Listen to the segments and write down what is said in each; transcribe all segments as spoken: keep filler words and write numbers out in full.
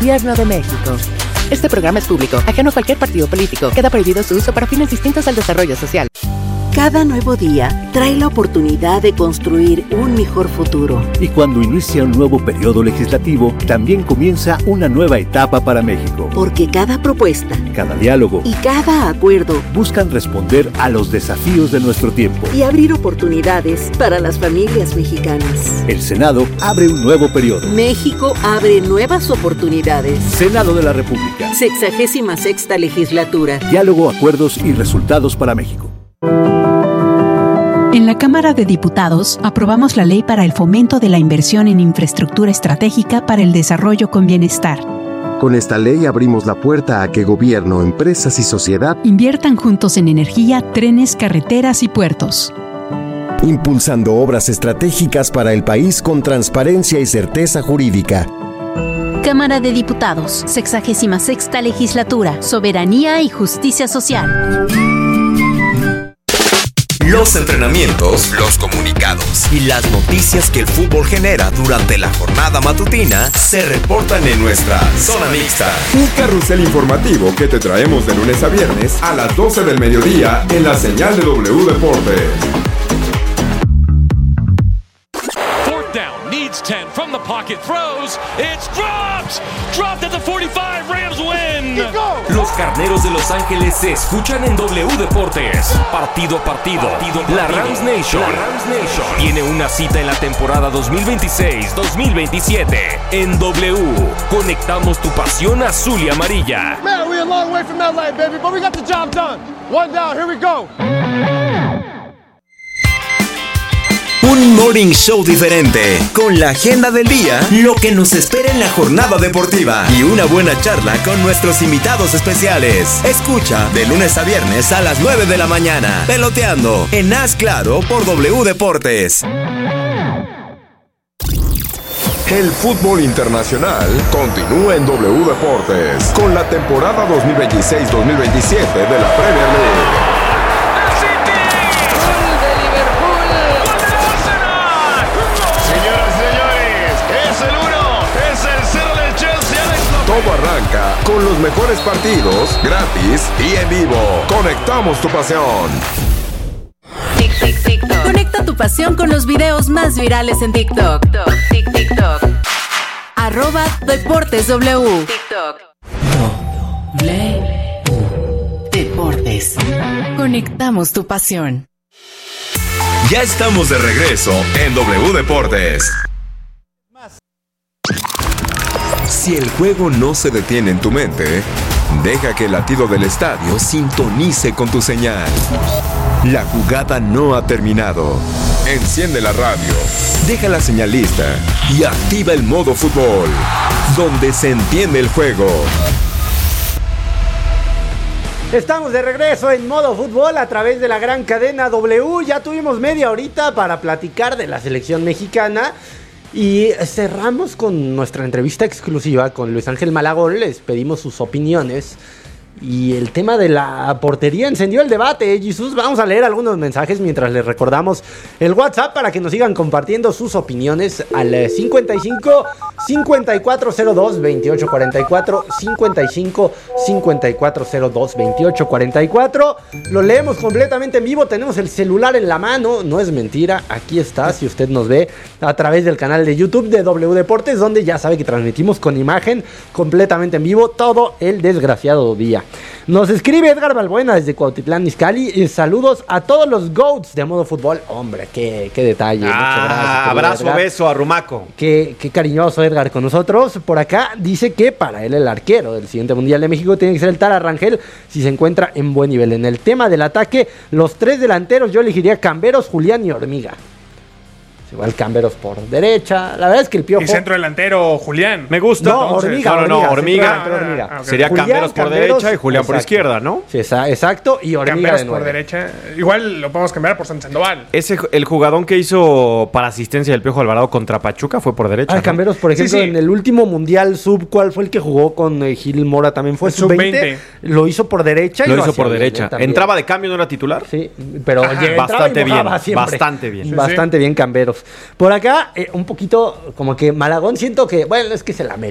Gobierno de México. Este programa es público, ajeno a cualquier partido político. Queda prohibido su uso para fines distintos al desarrollo social. Cada nuevo día trae la oportunidad de construir un mejor futuro. Y cuando inicia un nuevo periodo legislativo, también comienza una nueva etapa para México. Porque cada propuesta, cada diálogo y cada acuerdo buscan responder a los desafíos de nuestro tiempo y abrir oportunidades para las familias mexicanas. El Senado abre un nuevo periodo. México abre nuevas oportunidades. Senado de la República. Sexagésima sexta legislatura. Diálogo, acuerdos y resultados para México. En la Cámara de Diputados aprobamos la ley para el fomento de la inversión en infraestructura estratégica para el desarrollo con bienestar. Con esta ley abrimos la puerta a que gobierno, empresas y sociedad inviertan juntos en energía, trenes, carreteras y puertos. Impulsando obras estratégicas para el país con transparencia y certeza jurídica. Cámara de Diputados, sexagésima sexta legislatura, soberanía y justicia social. Los entrenamientos, los comunicados y las noticias que el fútbol genera durante la jornada matutina se reportan en nuestra Zona Mixta. Un carrusel informativo que te traemos de lunes a viernes a las doce del mediodía en la señal de W Deportes. Fourth down, needs ten from the pocket, throws, it's dropped, dropped at the forty-five, Rams win. Los Carneros de Los Ángeles se escuchan en W Deportes. Partido a partido. partido, partido. La Rams Nation. La Rams Nation tiene una cita en la temporada dos mil veintiséis dos mil veintisiete. En W, conectamos tu pasión azul y amarilla. Man, we're a long way from L A, baby, but we got the job done. One down, here we go. Un morning show diferente, con la agenda del día, lo que nos espera en la jornada deportiva y una buena charla con nuestros invitados especiales. Escucha de lunes a viernes a las nueve de la mañana, Peloteando, en Haz Claro por W Deportes. El fútbol internacional continúa en W Deportes con la temporada dos mil veintiséis dos mil veintisiete de la Premier League. Todo arranca con los mejores partidos, gratis y en vivo. Conectamos tu pasión. Tic, tic, TikTok. Conecta tu pasión con los videos más virales en TikTok. Tic, TikTok. Arroba Deportes W. TikTok. W Deportes. Conectamos tu pasión. Ya estamos de regreso en W Deportes. Si el juego no se detiene en tu mente, deja que el latido del estadio sintonice con tu señal. La jugada no ha terminado. Enciende la radio, deja la señal lista y activa el modo fútbol, donde se entiende el juego. Estamos de regreso en modo fútbol a través de la gran cadena W. Ya tuvimos media horita para platicar de la selección mexicana. Y cerramos con nuestra entrevista exclusiva con Luis Ángel Malagón. Les pedimos sus opiniones. Y el tema de la portería encendió el debate, ¿eh, Jesús? Vamos a leer algunos mensajes mientras les recordamos el WhatsApp para que nos sigan compartiendo sus opiniones al cincuenta y cinco, cincuenta y cuatro cero dos, veintiocho cuarenta y cuatro, cincuenta y cinco, cincuenta y cuatro cero dos, veintiocho cuarenta y cuatro. Lo leemos completamente en vivo, tenemos el celular en la mano, no es mentira, aquí está, si usted nos ve a través del canal de YouTube de W Deportes, donde ya sabe que transmitimos con imagen completamente en vivo todo el desgraciado día. Nos escribe Edgar Balbuena desde Cuautitlán, Izcalli. Y saludos a todos los GOATs de modo fútbol. Hombre, qué, qué detalle. Ah, gracias, abrazo, Edgar. Beso a Rumaco. Qué, qué cariñoso Edgar con nosotros. Por acá dice que para él el arquero del siguiente Mundial de México tiene que ser el Tara Rangel si se encuentra en buen nivel. En el tema del ataque, los tres delanteros yo elegiría Camberos, Julián y Hormiga. Igual Camberos por derecha. La verdad es que el Piojo... Y centro delantero, Julián. Me gusta. No, Hormiga. No, no, no, Hormiga. Hormiga. Ah, okay. Sería Julián, Camberos por Camberos, derecha y Julián exacto. por izquierda, ¿no? Sí, exacto. Y Hormiga Camberos de nueve. por derecha. Igual lo podemos cambiar por San Sandoval. Ese, el jugadón que hizo para asistencia del Piojo Alvarado contra Pachuca fue por derecha. Ah, ¿no? Camberos, por ejemplo, sí, sí. en el último Mundial Sub, ¿cuál fue el que jugó con eh, Gil Mora? También fue Sub veinte. Lo hizo por derecha. Lo y hizo lo por bien, derecha. Eh, ¿Entraba de cambio, no era titular? Sí, pero ya bastante bien. Siempre. Bastante bien. Sí, bastante sí. bien Camberos. Por acá, eh, un poquito como que Malagón siento que, bueno, es que es el América.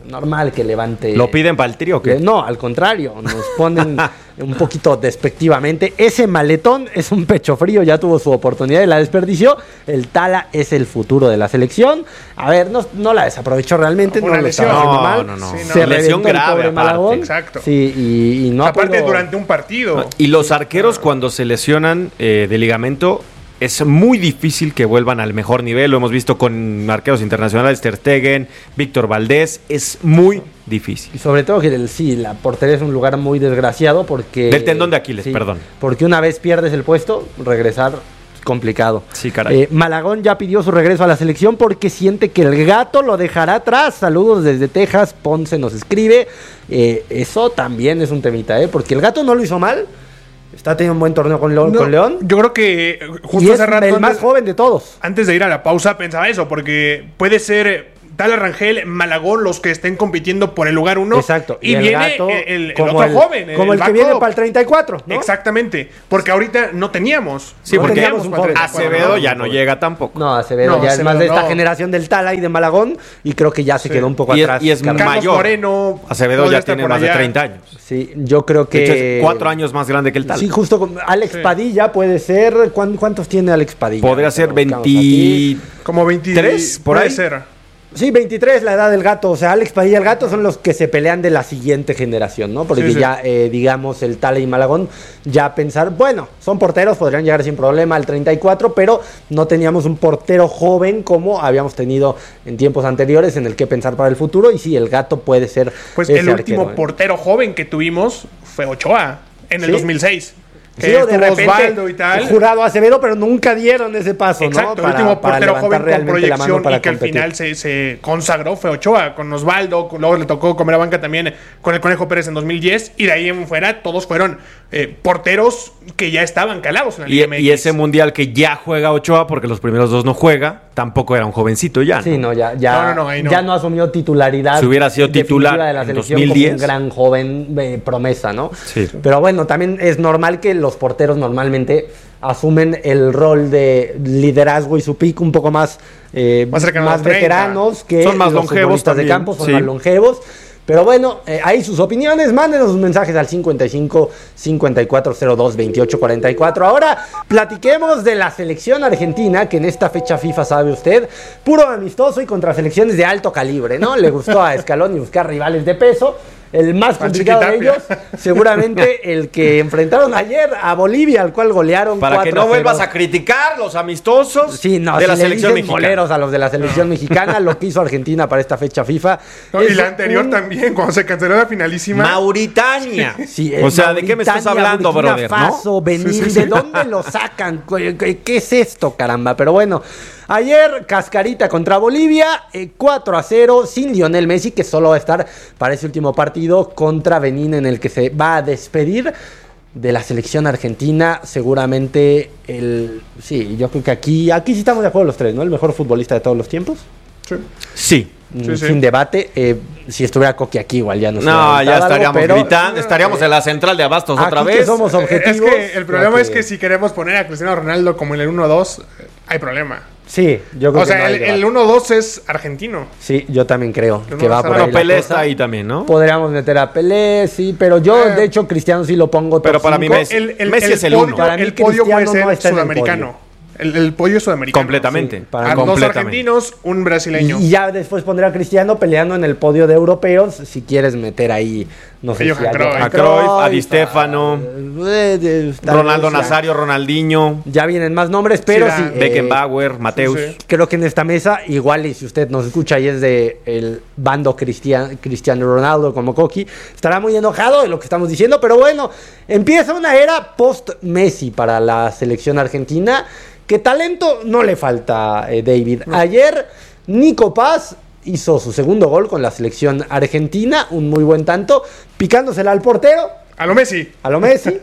normal que levante. ¿Lo piden para el trío o qué? No, al contrario, nos ponen un poquito despectivamente. Ese maletón es un pecho frío, ya tuvo su oportunidad y la desperdició. El Tala es el futuro de la selección. A ver, no, no la desaprovechó realmente, no, no lo estaba haciendo mal. No, no, no. Se Sí, no. reventó Lesión grave, el pobre aparte. Malagón. Exacto. Sí, y, y no aparte pudo... durante un partido. Y los arqueros cuando se lesionan eh, de ligamento es muy difícil que vuelvan al mejor nivel. Lo hemos visto con arqueros internacionales, Ter Stegen, Víctor Valdés. Es muy difícil. Y sobre todo que el, sí, la portería es un lugar muy desgraciado porque... Del tendón de Aquiles, sí, perdón. Porque una vez pierdes el puesto, regresar complicado. Sí, caray. Eh, Malagón ya pidió su regreso a la selección porque siente que el gato lo dejará atrás. Saludos desde Texas, Ponce nos escribe. Eh, eso también es un temita, ¿eh? Porque el gato no lo hizo mal. Está teniendo un buen torneo con León. No, con León. Yo creo que justo Y es hace rato, el más antes, joven de todos. antes de ir a la pausa pensaba eso, porque puede ser Tala, Rangel, Malagón los que estén compitiendo por el lugar uno. Exacto. Y, el viene gato, el, el como otro el, joven. Como el, el que backup. viene para el treinta y cuatro, ¿no? Exactamente. Porque ahorita no teníamos. Sí, No porque teníamos un joven. Acevedo ¿no? ya no llega tampoco. No, Acevedo No, ya Acevedo es más de esta no. generación del Tala y de Malagón. Y creo que ya se Sí. quedó un poco Y es- atrás. y es Carlos. Carlos mayor. Moreno. Acevedo podría ya estar tiene por más de allá. treinta años. Sí, yo creo De hecho, que... es cuatro años más grande que el tal. Sí, justo con Alex Sí. Padilla puede ser. ¿cuán- ¿Cuántos tiene Alex Padilla? Podría ser veinte... Como veintitrés, por puede ahí. ser. Sí, veintitrés la edad del gato. O sea, Alex Padilla y el gato son los que se pelean de la siguiente generación, ¿no? Porque Sí, sí. ya, eh, digamos, el Tala y Malagón, ya pensar, bueno, son porteros, podrían llegar sin problema al treinta y cuatro, pero no teníamos un portero joven como habíamos tenido en tiempos anteriores en el que pensar para el futuro. Y sí, el gato puede ser. Pues ese el último arquero, ¿eh? portero joven que tuvimos fue Ochoa en el ¿Sí? dos mil seis. Sí, Que o de estuvo repente, Osvaldo y tal. Jurado Acevedo, pero nunca dieron ese paso, Exacto, ¿no? el último portero levantar joven con realmente la mano proyección para y que al competir. final se, se consagró fue Ochoa con Osvaldo, con- luego le tocó comer a banca también con el Conejo Pérez en dos mil diez y de ahí en fuera todos fueron eh, porteros que ya estaban calados en la Y, Liga M X. y ese mundial que ya juega Ochoa, porque los primeros dos no juega, tampoco era un jovencito ya, ¿no? Sí, no, ya, ya, No, no, no, ahí no. ya no asumió titularidad. Si hubiera sido titular definitiva de la en selección dos mil diez. como un gran joven eh, promesa, ¿no? Sí. Pero bueno, también es normal que los porteros normalmente asumen el rol de liderazgo y su pico un poco más, eh, Más cercano a más los treinta. veteranos que Son más los longevos futbolistas de también, campo, son sí. más longevos. Pero bueno, eh, ahí sus opiniones, mándenos sus mensajes al cincuenta y cinco, cincuenta y cuatro cero dos, veintiocho cuarenta y cuatro. Ahora platiquemos de la selección argentina, que en esta fecha FIFA, sabe usted, puro amistoso y contra selecciones de alto calibre, ¿no? Le gustó a Scaloni buscar rivales de peso. El más Juan complicado de ellos, Chiquitapia. seguramente el que enfrentaron ayer a Bolivia, al cual golearon Para que cuatro a no vuelvas cero. a criticar los amistosos Sí, no, de si la le selección dicen mexicana. boleros a los de la selección mexicana, lo que hizo Argentina para esta fecha FIFA. No, y es la anterior un- también, cuando se canceló la finalísima. Mauritania. Sí, o es sea, ¿de qué me estás Mauritania, hablando, Burkina brother? Faso, ¿no? Benín, Sí, sí, sí. ¿de dónde lo sacan? ¿Qué, qué es esto, caramba? Pero bueno, ayer cascarita contra Bolivia, eh, cuatro a cero, sin Lionel Messi, que solo va a estar para ese último partido contra Benín, en el que se va a despedir de la selección argentina. Seguramente el... Sí, yo creo que aquí, aquí sí estamos de acuerdo los tres, ¿no? El mejor futbolista de todos los tiempos. Sí. Sí. Mm, Sí, sí. Sin debate. Eh, si estuviera Coqui aquí, igual ya no No, ya estaríamos gritando. Estaríamos en la central de Abastos otra Aquí que vez. somos Es objetivos. que el problema creo es que si queremos poner a Cristiano Ronaldo como en el uno dos, eh, hay problema. Sí, yo creo O que sea, no hay el, debate. el uno dos es argentino. Sí, yo también creo No, que no, va o sea, por Bueno, ahí la Pelé cosa. está ahí también, ¿no? Podríamos meter a Pelé, sí, pero yo, Eh. de hecho, Cristiano sí lo pongo top Pero para mí cinco. Messi- El, el, Messi el es el podio, uno. Para mí el podio puede Cristiano ser no está en el sudamericano. El, el podio es sudamericano. Completamente. Sí, para A mí. dos Completamente. argentinos, un brasileño. Y ya después pondré a Cristiano peleando en el podio de europeos, si quieres meter ahí, no sé A si Johan Cruyff. A Cruyff, a Di Stefano, eh, eh, tal Ronaldo vez ya- Nazario, Ronaldinho, Ya vienen más nombres, pero sí. Zidane. eh, Beckenbauer, Mateus. sí. Creo que en esta mesa, igual y si usted nos escucha y es de el bando Cristian, Cristiano Ronaldo como Coqui, estará muy enojado de lo que estamos diciendo, pero bueno, empieza una era post-Messi para la selección argentina, que talento no le falta, eh, David. Ayer Nico Paz hizo su segundo gol con la selección argentina, un muy buen tanto, picándosela al portero, A lo Messi. a lo Messi.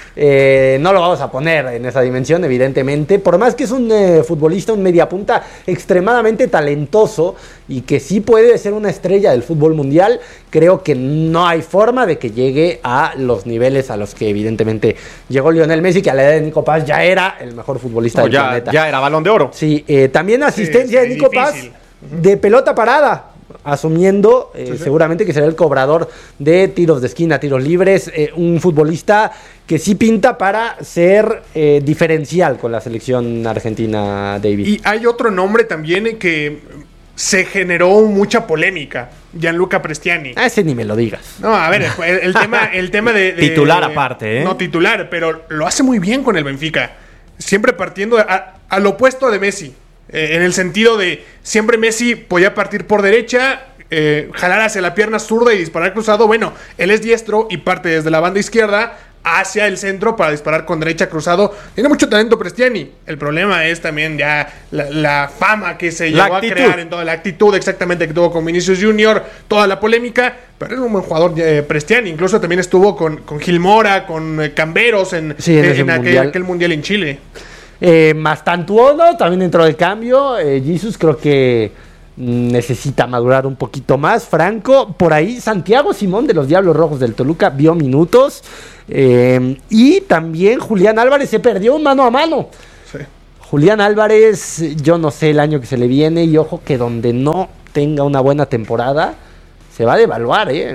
Eh, no lo vamos a poner en esa dimensión, evidentemente. Por más que es un eh, futbolista, un mediapunta extremadamente talentoso y que sí puede ser una estrella del fútbol mundial, creo que no hay forma de que llegue a los niveles a los que evidentemente llegó Lionel Messi, que a la edad de Nico Paz ya era el mejor futbolista No, del ya, planeta. ya era Balón de Oro. Sí, eh, también asistencia sí, de Nico difícil. Paz de pelota parada. asumiendo eh, sí, sí. seguramente que será el cobrador de tiros de esquina, tiros libres, eh, un futbolista que sí pinta para ser eh, diferencial con la selección argentina, David. Y hay otro nombre también que se generó mucha polémica, Gianluca Prestiani. A ese ni me lo digas. No, a ver, el, el tema, el tema de, de... Titular aparte, ¿eh? No, titular, pero lo hace muy bien con el Benfica. Siempre partiendo a, al opuesto de Messi. Eh, en el sentido de, siempre Messi podía partir por derecha, eh, jalar hacia la pierna zurda y disparar cruzado. Bueno, él es diestro y parte desde la banda izquierda hacia el centro para disparar con derecha cruzado. Tiene mucho talento Prestiani. El problema es también ya la, la fama que se la llegó actitud. a crear en toda la actitud exactamente que tuvo con Vinicius Junior, toda la polémica, pero es un buen jugador eh, Prestiani. Incluso también estuvo con, con Gil Mora, con eh, Camberos en, sí, en, en, en aquel, mundial. aquel mundial en Chile. Eh, Mastantuono también entró de cambio. eh, Jesus creo que necesita madurar un poquito más. Franco, por ahí Santiago Simón de los Diablos Rojos del Toluca vio minutos. Eh, y también Julián Álvarez se perdió un mano a mano. Sí. Julián Álvarez, yo no sé el año que se le viene, y ojo que donde no tenga una buena temporada se va a devaluar, ¿eh?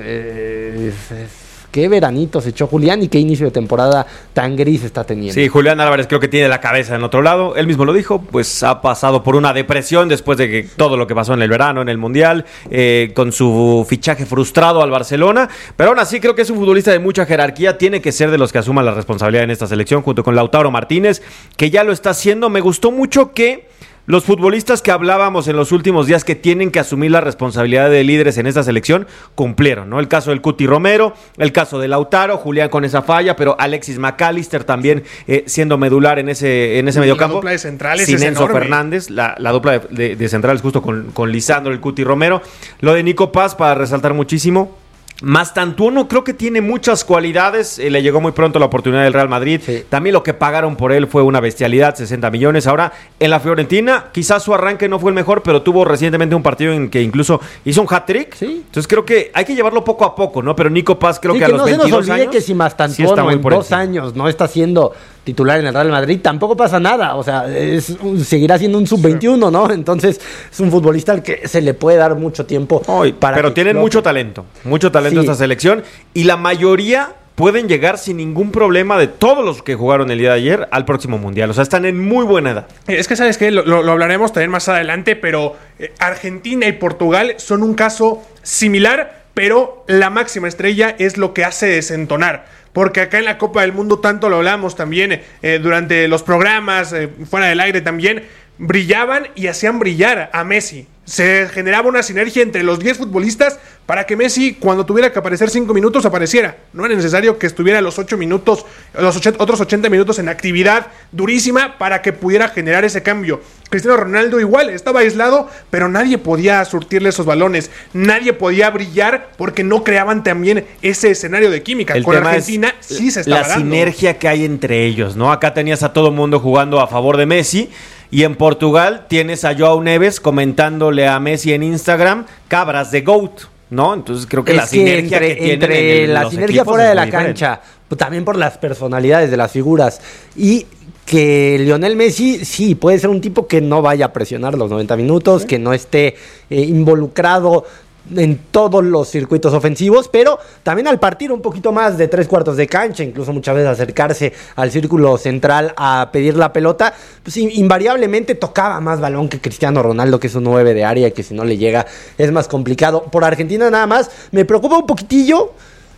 eh es, es, qué veranito se echó Julián y qué inicio de temporada tan gris está teniendo. Sí, Julián Álvarez creo que tiene la cabeza en otro lado. Él mismo lo dijo, pues ha pasado por una depresión después de que todo lo que pasó en el verano, en el Mundial, eh, con su fichaje frustrado al Barcelona. Pero aún así creo que es un futbolista de mucha jerarquía. Tiene que ser de los que asuman la responsabilidad en esta selección, junto con Lautaro Martínez, que ya lo está haciendo. Me gustó mucho que los futbolistas que hablábamos en los últimos días que tienen que asumir la responsabilidad de líderes en esta selección, cumplieron, ¿no? El caso del Cuti Romero, el caso de Lautaro, Julián con esa falla, pero Alexis McAllister también eh, siendo medular en ese, en ese mediocampo. La dupla de centrales sin es Enzo enorme. Fernández, la, la dupla de, de, de centrales justo con, con Lisandro, el Cuti Romero. Lo de Nico Paz, para resaltar muchísimo. Mastantuono creo que tiene muchas cualidades, eh, le llegó muy pronto la oportunidad del Real Madrid, sí. También lo que pagaron por él fue una bestialidad, sesenta millones. Ahora en la Fiorentina quizás su arranque no fue el mejor, pero tuvo recientemente un partido en que incluso hizo un hat-trick, sí. Entonces creo que hay que llevarlo poco a poco, ¿no? Pero Nico Paz creo sí, que, que a los veintidós años... no se nos olvide que si Mastantuono sí en dos encima. años no está siendo titular en el Real Madrid, tampoco pasa nada, o sea, es, seguirá siendo un sub veintiuno, ¿no? Entonces es un futbolista al que se le puede dar mucho tiempo. Hoy, para pero tienen explote. mucho talento, mucho talento sí. esta selección, y la mayoría pueden llegar sin ningún problema de todos los que jugaron el día de ayer al próximo Mundial. O sea, están en muy buena edad. Es que, ¿sabes qué? Lo, lo, lo hablaremos también más adelante, pero eh, Argentina y Portugal son un caso similar, pero la máxima estrella es lo que hace desentonar. Porque acá en la Copa del Mundo tanto lo hablamos también eh, durante los programas, eh, fuera del aire también, brillaban y hacían brillar a Messi. Se generaba una sinergia entre los diez futbolistas para que Messi, cuando tuviera que aparecer cinco minutos, apareciera. No era necesario que estuviera los ocho minutos, los ochenta, otros ochenta minutos en actividad durísima para que pudiera generar ese cambio. Cristiano Ronaldo igual, estaba aislado, pero nadie podía surtirle esos balones. Nadie podía brillar porque no creaban también ese escenario de química. El Con Argentina sí se estaba la dando. sinergia que hay entre ellos, ¿no? Acá tenías a todo mundo jugando a favor de Messi. Y en Portugal tienes a Joao Neves comentándole a Messi en Instagram, cabras de GOAT, ¿no? Entonces creo que es la sinergia que, entre, que tienen entre en la los sinergia fuera de la diferente. cancha, también por las personalidades de las figuras, y que Lionel Messi sí puede ser un tipo que no vaya a presionar los noventa minutos, ¿sí? Que no esté eh, involucrado en todos los circuitos ofensivos, pero también al partir un poquito más de tres cuartos de cancha, incluso muchas veces acercarse al círculo central a pedir la pelota, pues invariablemente tocaba más balón que Cristiano Ronaldo, que es un nueve de área, que si no le llega es más complicado. Por Argentina nada más, me preocupa un poquitillo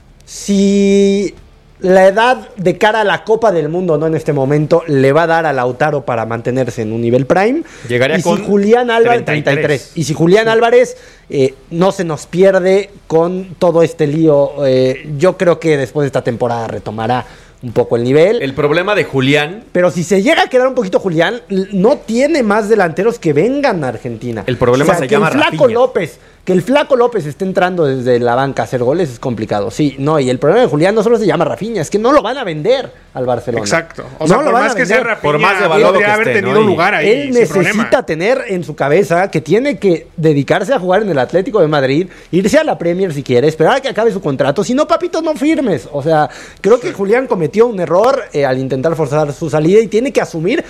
si la edad de cara a la Copa del Mundo, no en este momento, le va a dar a Lautaro para mantenerse en un nivel prime. Llegaría y con si Julián Álvarez, treinta y tres. treinta y tres. Y si Julián Álvarez eh, no se nos pierde con todo este lío, eh, yo creo que después de esta temporada retomará un poco el nivel. El problema de Julián... Pero si se llega a quedar un poquito Julián, no tiene más delanteros que vengan a Argentina. El problema o sea, se que llama el Flaco Rafinha. López... Que el Flaco López esté entrando desde la banca a hacer goles es complicado. Sí, no, y el problema de Julián no solo se llama Rafinha, es que no lo van a vender al Barcelona. Exacto. O sea, no por más que sea Rafinha, por más devaluado podría que haber esté, tenido ¿no? un lugar ahí. Él necesita tener en su cabeza que tiene que dedicarse a jugar en el Atlético de Madrid, irse a la Premier si quiere, esperar a que acabe su contrato. Si no, papito, no firmes. O sea, creo sí. que Julián cometió un error eh, al intentar forzar su salida y tiene que asumir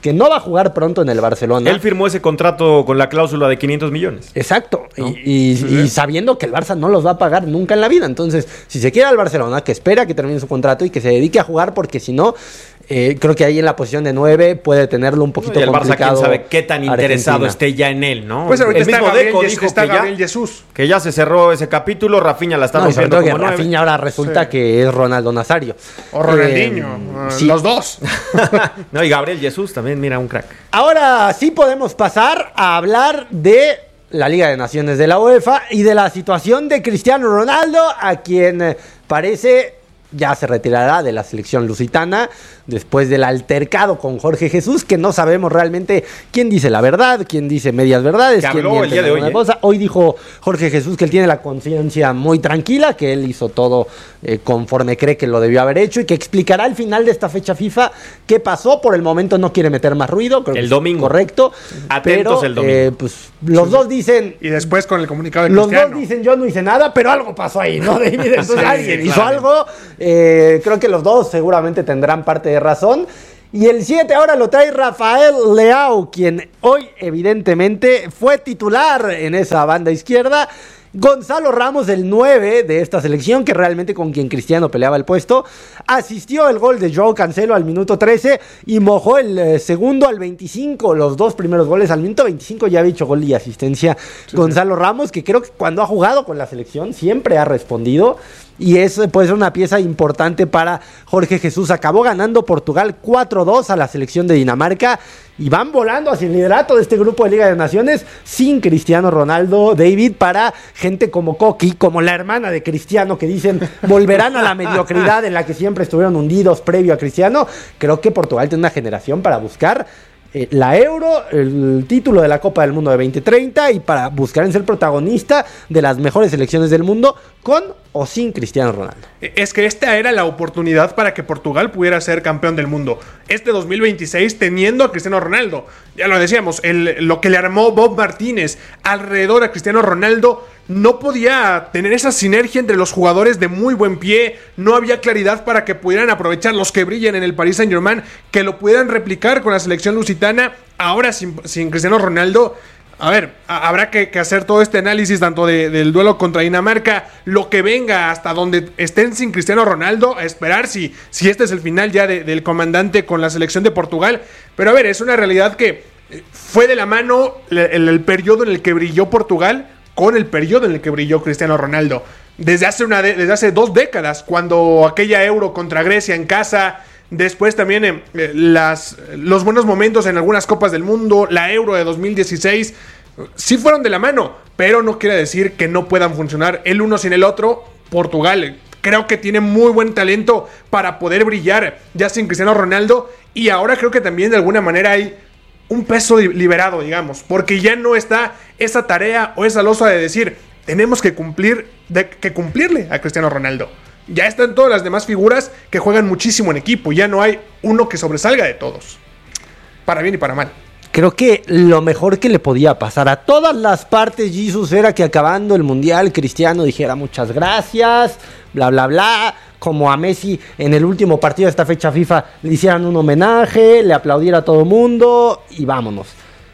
que no va a jugar pronto en el Barcelona. Él firmó ese contrato con la cláusula de quinientos millones. Exacto, ¿no? y, y, sí. y sabiendo que el Barça no los va a pagar nunca en la vida. Entonces, si se quiere al Barcelona, que espera que termine su contrato y que se dedique a jugar, porque si no, eh, creo que ahí en la posición de nueve puede tenerlo un poquito y el complicado. Barça, quién sabe qué tan interesado Argentina. esté ya en él, ¿no? Pues ahorita el mismo está Gabriel, Deco Jes- dijo está que, Gabriel ya, Jesús. que ya se cerró ese capítulo. Rafinha la está No, y sobre rompiendo todo que como nueve. Rafinha ahora resulta sí. que es Ronaldo Nazario. O Ronaldinho, eh, sí. los dos. No, y Gabriel Jesús también, mira, un crack. Ahora sí podemos pasar a hablar de la Liga de Naciones de la UEFA y de la situación de Cristiano Ronaldo, a quien eh, parece ya se retirará de la selección lusitana después del altercado con Jorge Jesús, que no sabemos realmente quién dice la verdad, quién dice medias verdades, que quién habló el día de hoy, una ¿eh? cosa. Hoy dijo Jorge Jesús que él tiene la conciencia muy tranquila, que él hizo todo eh, conforme cree que lo debió haber hecho y que explicará al final de esta fecha FIFA qué pasó. Por el momento no quiere meter más ruido, creo el que domingo. Es correcto. Atentos pero, el domingo. Eh, pues los sí. dos dicen... Y después con el comunicado de Los Cristiano. dos dicen yo no hice nada, pero algo pasó ahí, ¿no, David? Entonces sí, alguien sí, hizo claro. algo. Eh, creo que los dos seguramente tendrán parte de razón. Y el siete ahora lo trae Rafael Leao, quien hoy evidentemente fue titular en esa banda izquierda. Gonzalo Ramos, el nueve de esta selección, que realmente con quien Cristiano peleaba el puesto, asistió el gol de Joao Cancelo al minuto trece y mojó el eh, segundo al veinticinco. Los dos primeros goles al minuto veinticinco ya había hecho gol y asistencia sí, Gonzalo sí. Ramos, que creo que cuando ha jugado con la selección siempre ha respondido. Y eso puede ser una pieza importante para Jorge Jesús. Acabó ganando Portugal cuatro dos a la selección de Dinamarca y van volando hacia el liderato de este grupo de Liga de Naciones sin Cristiano Ronaldo, David, para gente como Coqui, como la hermana de Cristiano, que dicen volverán a la mediocridad en la que siempre estuvieron hundidos previo a Cristiano. Creo que Portugal tiene una generación para buscar Eh, la Euro, el título de la Copa del Mundo de veinte treinta y para buscar en ser protagonista de las mejores selecciones del mundo con o sin Cristiano Ronaldo. Es que esta era la oportunidad para que Portugal pudiera ser campeón del mundo este dos mil veintiséis teniendo a Cristiano Ronaldo. Ya lo decíamos, el, lo que le armó Bob Martínez alrededor a Cristiano Ronaldo no podía tener esa sinergia entre los jugadores de muy buen pie, no había claridad para que pudieran aprovechar los que brillan en el Paris Saint-Germain, que lo pudieran replicar con la selección lusitana. Ahora sin, sin Cristiano Ronaldo, a ver, a, habrá que, que hacer todo este análisis tanto de, del duelo contra Dinamarca, lo que venga hasta donde estén sin Cristiano Ronaldo, a esperar si, si este es el final ya de, del comandante con la selección de Portugal. Pero a ver, es una realidad que fue de la mano el, el, el periodo en el que brilló Portugal con el periodo en el que brilló Cristiano Ronaldo. Desde hace, una de, desde hace dos décadas, cuando aquella Euro contra Grecia en casa, después también eh, las, los buenos momentos en algunas Copas del Mundo, la Euro de dos mil dieciséis, sí fueron de la mano, pero no quiere decir que no puedan funcionar el uno sin el otro. Portugal creo que tiene muy buen talento para poder brillar ya sin Cristiano Ronaldo, y ahora creo que también de alguna manera hay un peso liberado, digamos, porque ya no está esa tarea o esa losa de decir tenemos que cumplir, de, que cumplirle a Cristiano Ronaldo. Ya están todas las demás figuras que juegan muchísimo en equipo, ya no hay uno que sobresalga de todos, para bien y para mal. Creo que lo mejor que le podía pasar a todas las partes, Jesus, era que acabando el Mundial, Cristiano dijera muchas gracias, bla, bla, bla. Como a Messi en el último partido de esta fecha FIFA le hicieran un homenaje, le aplaudiera a todo mundo y vámonos.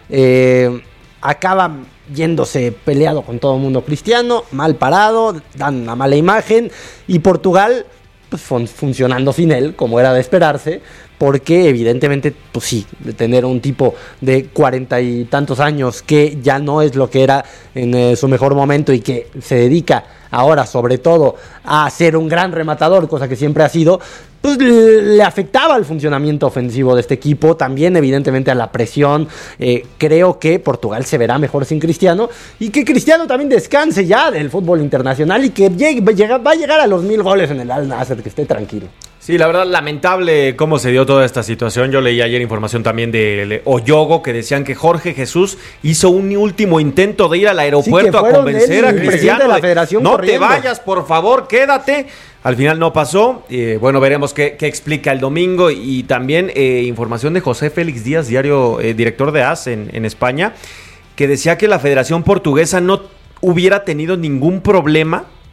Eh, acaba yéndose peleado con todo el mundo Cristiano, mal parado, dan una mala imagen, y Portugal pues, fun- funcionando sin él, como era de esperarse, porque evidentemente, pues sí, de tener un tipo de cuarenta y tantos años que ya no es lo que era en eh, su mejor momento y que se dedica ahora sobre todo a ser un gran rematador, cosa que siempre ha sido, pues le, le afectaba al funcionamiento ofensivo de este equipo, también evidentemente a la presión. Eh, creo que Portugal se verá mejor sin Cristiano y que Cristiano también descanse ya del fútbol internacional y que llegue, va a llegar a los mil goles en el Al Nassr, que esté tranquilo. Sí, la verdad, lamentable cómo se dio toda esta situación. Yo leí ayer información también de Oyogo que decían que Jorge Jesús hizo un último intento de ir al aeropuerto sí, a convencer a Cristiano. De la Federación no corriendo. te vayas, por favor, quédate. Al final no pasó. Eh, bueno, veremos qué, qué explica el domingo. Y también eh, información de José Félix Díaz, diario eh, director de A S en, en España, que decía que la Federación Portuguesa no hubiera tenido ningún problema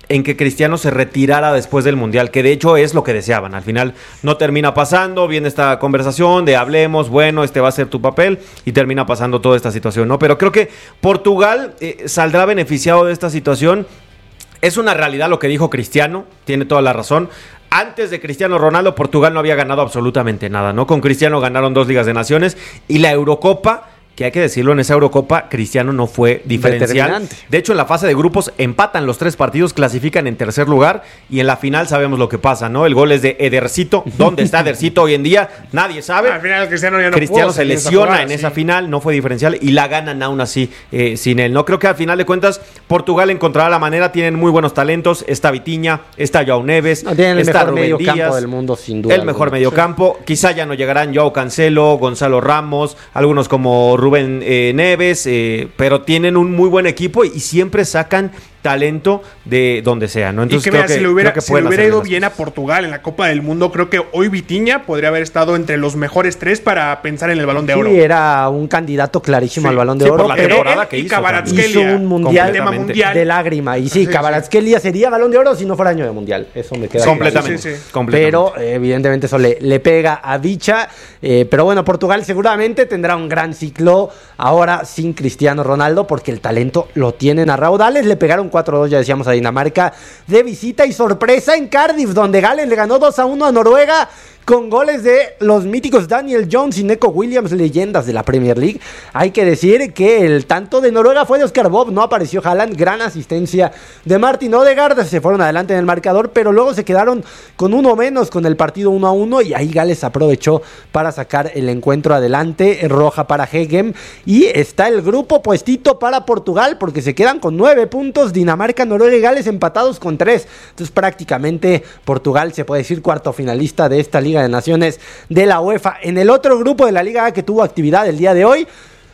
en que Cristiano se retirara después del Mundial, que de hecho es lo que deseaban. Al final no termina pasando, viene esta conversación de hablemos, bueno, este va a ser tu papel, y termina pasando toda esta situación, ¿no? Pero creo que Portugal eh, saldrá beneficiado de esta situación. Es una realidad lo que dijo Cristiano, tiene toda la razón. Antes de Cristiano Ronaldo, Portugal no había ganado absolutamente nada, ¿no? Con Cristiano ganaron dos Ligas de Naciones y la Eurocopa, que hay que decirlo, en esa Eurocopa Cristiano no fue diferencial. De hecho, en la fase de grupos empatan los tres partidos, clasifican en tercer lugar, y en la final sabemos lo que pasa, ¿no? El gol es de Edercito. ¿Dónde está Edercito hoy en día? Nadie sabe. Al final Cristiano ya no Cristiano pudo se lesiona jugada, en sí. esa final, no fue diferencial y la ganan aún así eh, sin él. No creo que al final de cuentas Portugal encontrará la manera, tienen muy buenos talentos, está Vitinha, está Joao Neves, no, tienen el está mejor Rubén medio Díaz, campo del mundo sin duda. El alguna. mejor mediocampo, sí. Quizá ya no llegarán Joao Cancelo, Gonzalo Ramos, algunos como Rubén eh, Neves, eh, pero tienen un muy buen equipo y, y siempre sacan talento de donde sea, ¿no? Entonces, y que creo mira, que, si le hubiera, que si le hubiera ido bien a Portugal en la Copa del Mundo, creo que hoy Vitinha podría haber estado entre los mejores tres para pensar en el Balón de Oro. Sí, era un candidato clarísimo sí. al Balón de sí, Oro. Por la temporada que hizo. Hizo un mundial, tema mundial de lágrima. Y sí, sí Kvaratskhelia sí. sería Balón de Oro si no fuera año de mundial. Eso me queda completamente. Sí, sí, sí. completamente. Pero eh, evidentemente eso le, le pega a Vicha. Eh, pero bueno, Portugal seguramente tendrá un gran ciclo ahora sin Cristiano Ronaldo, porque el talento lo tienen a raudales. Le pegaron cuatro dos, ya decíamos, a Dinamarca de visita, y sorpresa en Cardiff, donde Gales le ganó dos a uno a Noruega, con goles de los míticos Daniel Jones y Neco Williams, leyendas de la Premier League. Hay que decir que el tanto de Noruega fue de Oscar Bob, no apareció Haaland, gran asistencia de Martin Odegaard, se fueron adelante en el marcador, pero luego se quedaron con uno menos con el partido uno a uno, y ahí Gales aprovechó para sacar el encuentro adelante, roja para Hegem, y está el grupo puestito para Portugal, porque se quedan con nueve puntos, Dinamarca, Noruega y Gales empatados con tres, entonces prácticamente Portugal se puede decir cuarto finalista de esta Liga de Naciones de la UEFA. En el otro grupo de la Liga A que tuvo actividad el día de hoy,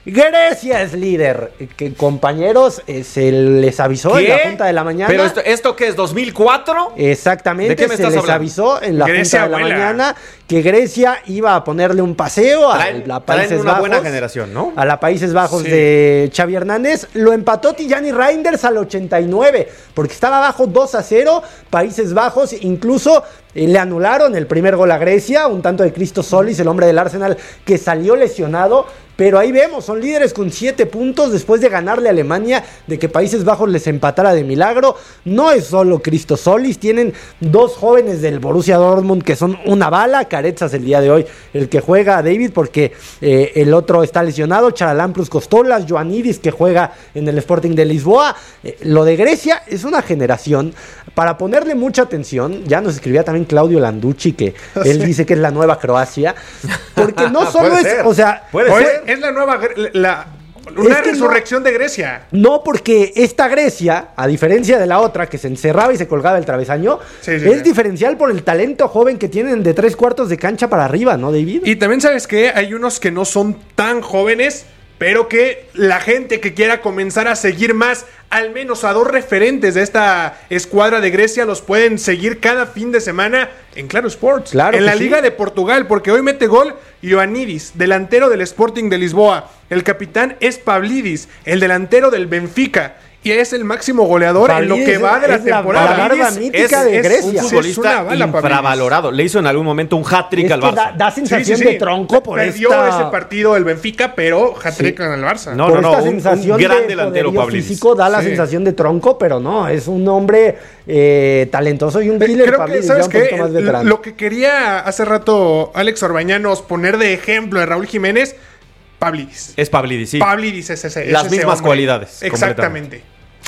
Grecia es líder. Que, compañeros, eh, se les avisó ¿Qué? en la Junta de la Mañana. ¿Pero esto, esto qué es? ¿dos mil cuatro? Exactamente. ¿De qué me se estás les hablando? avisó en la Grecia, Junta de la abuela. Mañana que Grecia iba a ponerle un paseo a traen, la Países traen una Bajos. buena generación, ¿no? A la Países Bajos sí. de Xavi Hernández. Lo empató Tijani Reinders al ochenta y nueve, porque estaba abajo dos a cero. Países Bajos incluso eh, le anularon el primer gol a Grecia, un tanto de Christos Solis, el hombre del Arsenal, que salió lesionado. Pero ahí vemos, son líderes con siete puntos después de ganarle a Alemania, de que Países Bajos les empatara de milagro. No es solo Christos Solis, tienen dos jóvenes del Borussia Dortmund que son una bala. Carezas el día de hoy, el que juega a David, porque eh, el otro está lesionado. Charalamprus Costolas, Ioannidis, que juega en el Sporting de Lisboa. Eh, lo de Grecia es una generación para ponerle mucha atención. Ya nos escribía también Claudio Landucci, que sí. él dice que es la nueva Croacia, porque no solo es, ser. o sea, puede Oye, ser. es la nueva la, una es que resurrección no, de Grecia. No, porque esta Grecia, a diferencia de la otra que se encerraba y se colgaba el travesaño, sí, sí, es sí. diferencial por el talento joven que tienen de tres cuartos de cancha para arriba, ¿no, David? Y también, ¿sabes qué? Hay unos que no son tan jóvenes, pero que la gente que quiera comenzar a seguir más, al menos a dos referentes de esta escuadra de Grecia, los pueden seguir cada fin de semana en Claro Sports. Claro en la sí. Liga de Portugal, porque hoy mete gol Ioannidis, delantero del Sporting de Lisboa. El capitán es Pavlidis, el delantero del Benfica. Y es el máximo goleador Pavlidis en lo que va de la es temporada. La barba mítica de es Grecia. un futbolista bala, infravalorado. Le hizo en algún momento un hat-trick Es al que Barça. da, da sensación Sí, sí, sí. de tronco por Perdió esta... ese partido el Benfica, pero hat-trick Sí. en el Barça. No, por no, no, esta un- sensación un gran de delantero, poderío Pavlidis. físico da la Sí. sensación de tronco, pero no, es un hombre eh, talentoso y un killer. Creo Pavlidis, que, ya ¿sabes un qué? poquito más veterano. Lo que quería hace rato Alex Orbañanos poner de ejemplo de Raúl Jiménez, Pavlidis. Es Pavlidis, sí. Pavlidis es ese. es Las ese mismas hombre. cualidades, Exactamente.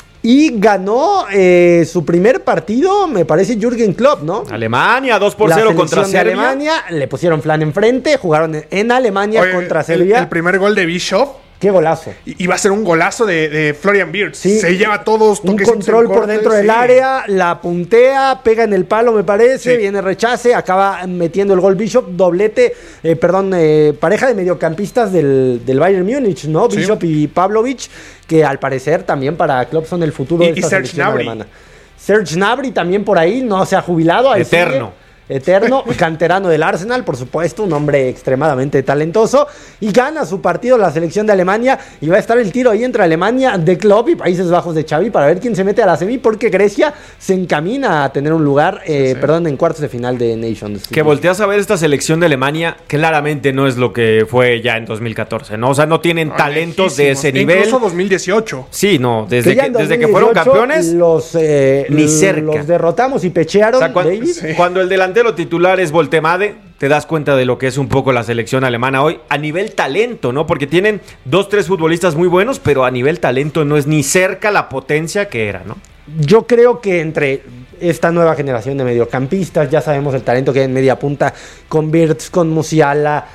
Y ganó eh, su primer partido, me parece, Jürgen Klopp, ¿no? Alemania, dos por La cero contra selección de Serbia. Alemania, le pusieron flan enfrente, jugaron en- en Alemania Oye, contra el- Serbia. El, primer gol de Bishop Qué golazo. i- iba a ser un golazo de, de Florian Wirtz. Sí. Se lleva todos Un toquecitos control en por corte, dentro del sí. área, la puntea, pega en el palo, me parece, Sí. viene rechace, acaba metiendo el gol Bishop, doblete, eh, perdón, eh, pareja de mediocampistas del, del Bayern Múnich, ¿no? Sí. Bishop y Pavlovic, que al parecer también para Klopp son el futuro Y- de y esta Serge selección Gnabry. alemana. Serge Gnabry también por ahí, no se ha jubilado. Ahí Eterno. sigue. eterno, canterano del Arsenal, por supuesto, un hombre extremadamente talentoso, y gana su partido la selección de Alemania, y va a estar el tiro ahí entre Alemania de Klopp y Países Bajos de Xavi para ver quién se mete a la semi, porque Grecia se encamina a tener un lugar, eh, sí, sí. perdón, en cuartos de final de Nations. Que volteas a ver esta selección de Alemania, claramente no es lo que fue ya en dos mil catorce, ¿no? O sea, no tienen no, talentos de ese nivel. Incluso dos mil dieciocho. Sí, no, desde que, que, desde que fueron campeones, los, eh, ni cerca. Los derrotamos y pechearon, o sea, cuando, David. Sí. Cuando el delantero titular es Voltemade, te das cuenta de lo que es un poco la selección alemana hoy, a nivel talento, ¿no? Porque tienen dos, tres futbolistas muy buenos, pero a nivel talento no es ni cerca la potencia que era, ¿no? Yo creo que entre esta nueva generación de mediocampistas, ya sabemos el talento que hay en media punta, con Wirtz, con Musiala,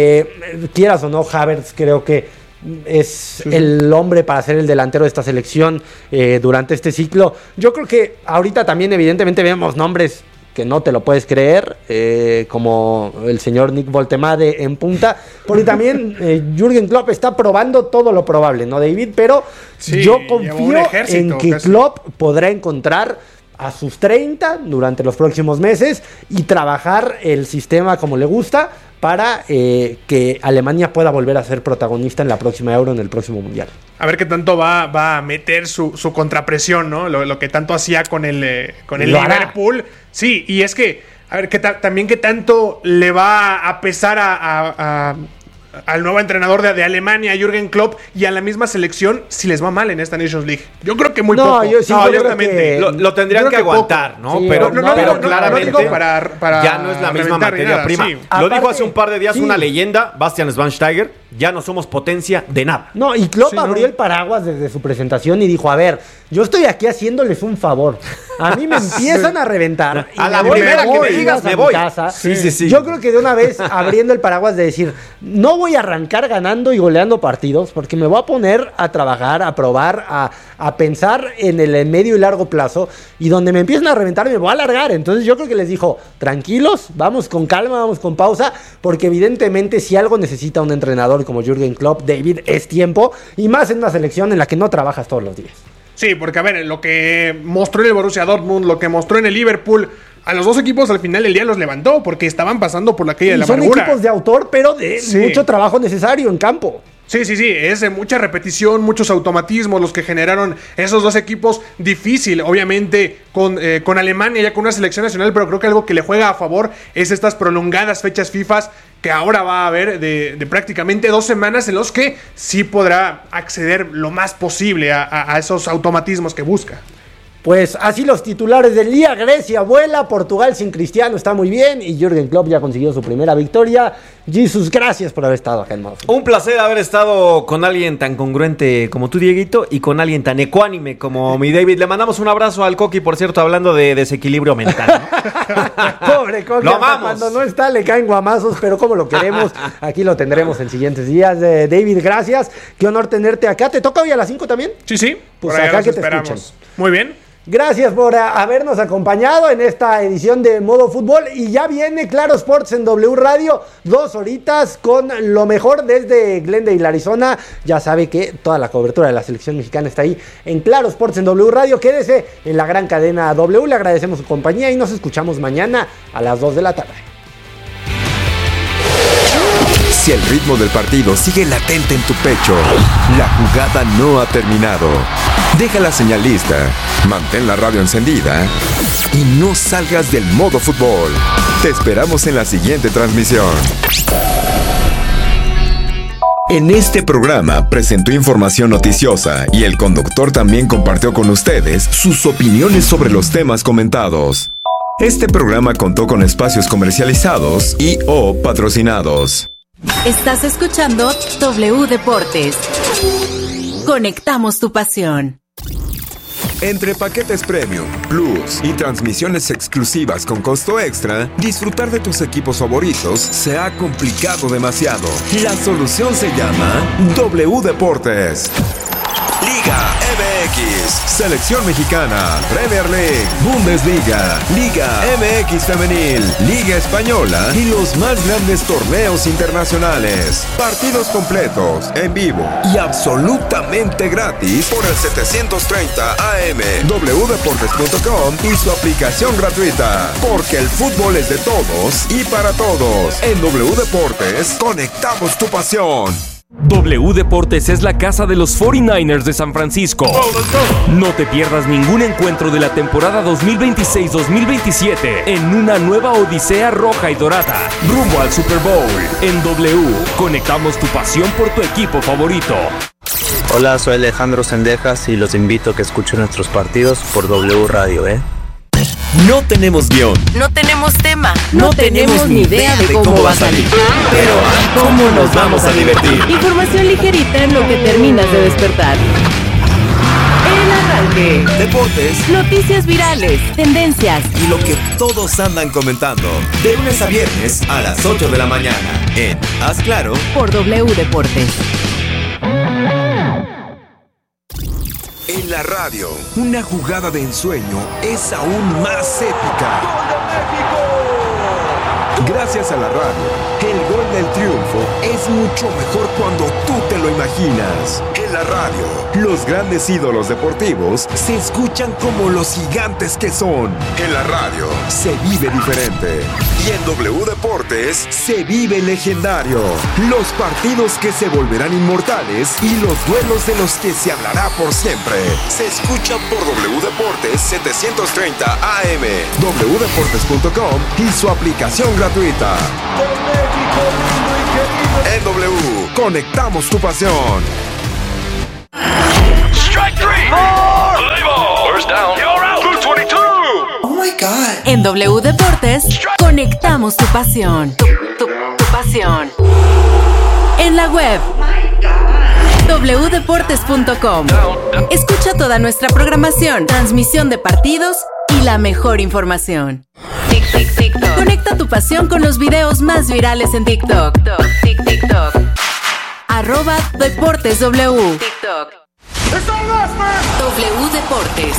eh, quieras o no, Havertz creo que es sí. el hombre para ser el delantero de esta selección eh, durante este ciclo. Yo creo que ahorita también evidentemente vemos nombres que no te lo puedes creer, eh, como el señor Nick Voltemade en punta, porque también eh, Jürgen Klopp está probando todo lo probable, ¿no, David? Pero sí, yo confío en que casi. Klopp podrá encontrar a sus treinta durante los próximos meses y trabajar el sistema como le gusta para eh, que Alemania pueda volver a ser protagonista en la próxima Euro, en el próximo Mundial. A ver qué tanto va, va a meter su, su contrapresión, ¿no? Lo, lo que tanto hacía con el, eh, con el Liverpool. Sí, y es que, a ver, que ta- también qué tanto le va a pesar a... a, a al nuevo entrenador de, de Alemania, Jürgen Klopp, y a la misma selección si les va mal en esta Nations League. Yo creo que muy no, poco. Yo, sí, no, yo que lo, lo tendrían que, que aguantar, poco. ¿no? Sí, pero no, no, pero no, claramente no, no para, para ya no es la misma materia nada, prima. Sí. Lo Aparte, dijo hace un par de días sí. una leyenda, Bastian Schweinsteiger, ya no somos potencia de nada. No, y Klopp sí, abrió no. el paraguas desde su presentación y dijo, a ver, yo estoy aquí haciéndoles un favor. A mí me empiezan a reventar. A la primera que me digas, me voy. Casa. Sí, sí, sí. Yo creo que de una vez abriendo el paraguas de decir, no voy a arrancar ganando y goleando partidos, porque me voy a poner a trabajar, a probar, a, a pensar en el medio y largo plazo, y donde me empiecen a reventar me voy a alargar. Entonces yo creo que les dijo, tranquilos, vamos con calma, vamos con pausa, porque evidentemente si algo necesita un entrenador como Jürgen Klopp, David, es tiempo, y más en una selección en la que no trabajas todos los días. Sí, porque a ver, lo que mostró en el Borussia Dortmund, lo que mostró en el Liverpool, a los dos equipos al final del día los levantó porque estaban pasando por la calle de la amargura. Son equipos de autor, pero de sí. mucho trabajo necesario en campo. Sí, sí, sí, es de mucha repetición, muchos automatismos los que generaron esos dos equipos. Difícil, obviamente, con, eh, con Alemania, ya con una selección nacional, pero creo que algo que le juega a favor es estas prolongadas fechas FIFA que ahora va a haber de, de prácticamente dos semanas en los que sí podrá acceder lo más posible a, a, a esos automatismos que busca. Pues así los titulares del día. Grecia vuela, Portugal sin Cristiano está muy bien y Jürgen Klopp ya consiguió su primera victoria. Jesús, gracias por haber estado acá en Modo Fútbol. Un placer haber estado con alguien tan congruente como tú, Dieguito, y con alguien tan ecuánime como mi David. Le mandamos un abrazo al Coqui, por cierto, hablando de desequilibrio mental, ¿no? Pobre Coqui, lo amamos. Cuando no está le caen guamazos, pero como lo queremos, aquí lo tendremos en siguientes días. Eh, David, gracias, qué honor tenerte acá. ¿Te toca hoy a las cinco también? Sí, sí, pues por acá que esperamos. Te escuchen. Muy bien. Gracias por habernos acompañado en esta edición de Modo Fútbol, y ya viene Claro Sports en W Radio, dos horitas con lo mejor desde Glendale, Arizona. Ya sabe que toda la cobertura de la selección mexicana está ahí en Claro Sports en W Radio. Quédese en la gran cadena W, le agradecemos su compañía y nos escuchamos mañana a las dos de la tarde. Si el ritmo del partido sigue latente en tu pecho, la jugada no ha terminado. Deja la señal lista, mantén la radio encendida y no salgas del Modo Fútbol. Te esperamos en la siguiente transmisión. En este programa presentó información noticiosa y el conductor también compartió con ustedes sus opiniones sobre los temas comentados. Este programa contó con espacios comercializados y o patrocinados. Estás escuchando W Deportes. Conectamos tu pasión. Entre paquetes premium, plus y transmisiones exclusivas con costo extra, disfrutar de tus equipos favoritos se ha complicado demasiado. La solución se llama W Deportes. Liga M X, Selección Mexicana, Premier League, Bundesliga, Liga M X Femenil, Liga Española y los más grandes torneos internacionales. Partidos completos, en vivo y absolutamente gratis por el setecientos treinta A M, w deportes punto com y su aplicación gratuita. Porque el fútbol es de todos y para todos. En W Deportes, conectamos tu pasión. W Deportes es la casa de los cuarenta y nueve ers de San Francisco. No te pierdas ningún encuentro de la temporada dos mil veintiséis dos mil veintisiete en una nueva odisea roja y dorada, rumbo al Super Bowl. En W, conectamos tu pasión por tu equipo favorito. Hola, soy Alejandro Sendejas y los invito a que escuchen nuestros partidos por W Radio, ¿eh? No tenemos guión. No tenemos tema. No, no tenemos ni idea de cómo, cómo va a salir. Pero, ¿cómo nos vamos a divertir? Información ligerita en lo que terminas de despertar. El arranque. Deportes. Noticias virales. Tendencias. Y lo que todos andan comentando. De lunes a viernes a las ocho de la mañana. En Haz Claro. Por W Deportes. En la radio, una jugada de ensueño es aún más épica. ¡Gol de México! Gracias a la radio, el gol del triunfo es mucho mejor cuando tú te lo imaginas. En la radio, los grandes ídolos deportivos se escuchan como los gigantes que son. En la radio, se vive diferente. Y en W Deportes, se vive legendario. Los partidos que se volverán inmortales y los duelos de los que se hablará por siempre. Se escucha por W Deportes setecientos treinta A M, w deportes punto com y su aplicación gratuita. En W, conectamos tu pasión. Strike three. Play ball. First down. You're out. Blue twenty-two. Oh my God. En W Deportes, conectamos tu pasión. Tu, tu, tu pasión. En la web. w deportes punto com. Escucha toda nuestra programación, transmisión de partidos y la mejor información. Tic, tic, TikTok. Conecta tu pasión con los videos más virales en TikTok. Tic, TikTok. Arroba Deportes W. TikTok. W Deportes.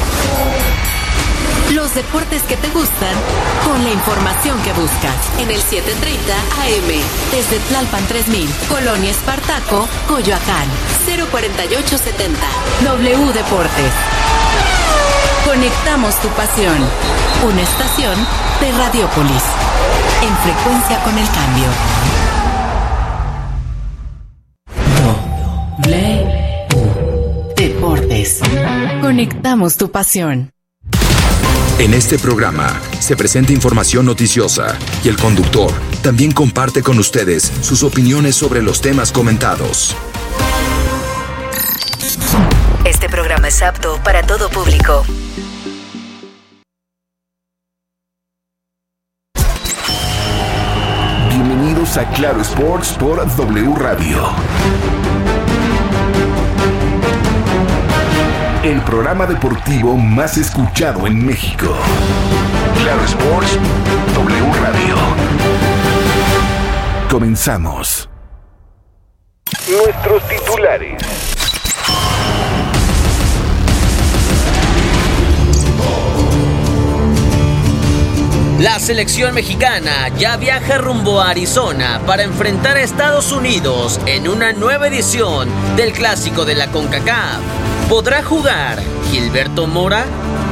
Los deportes que te gustan con la información que buscas. En el setecientos treinta A M. Desde Tlalpan tres mil. Colonia Espartaco, Coyoacán. cero cuarenta y ocho setenta. W Deportes. Conectamos tu pasión. Una estación de Radiópolis. En frecuencia con el cambio. W Deportes. Conectamos tu pasión. En este programa se presenta información noticiosa y el conductor también comparte con ustedes sus opiniones sobre los temas comentados. Este programa es apto para todo público. Bienvenidos a Claro Sports por W Radio. El programa deportivo más escuchado en México. Claro Sports, W Radio. Comenzamos. Nuestros titulares. La selección mexicana ya viaja rumbo a Arizona para enfrentar a Estados Unidos en una nueva edición del Clásico de la CONCACAF. ¿Podrá jugar Gilberto Mora?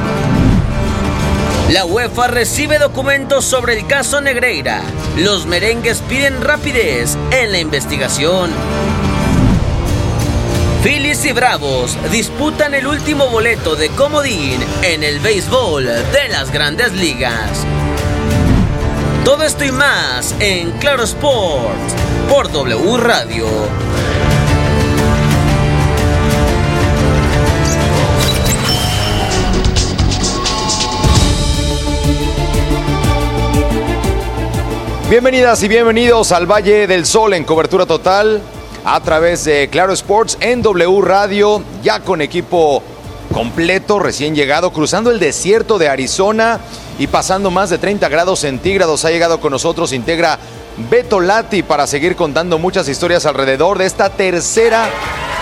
La UEFA recibe documentos sobre el caso Negreira. Los merengues piden rapidez en la investigación. Phillies y Bravos disputan el último boleto de comodín en el béisbol de las Grandes Ligas. Todo esto y más en Claro Sports por W Radio. Bienvenidas y bienvenidos al Valle del Sol en cobertura total a través de Claro Sports en W Radio, ya con equipo completo, recién llegado, cruzando el desierto de Arizona y pasando más de treinta grados centígrados. Ha llegado con nosotros, integra Beto Lati para seguir contando muchas historias alrededor de esta tercera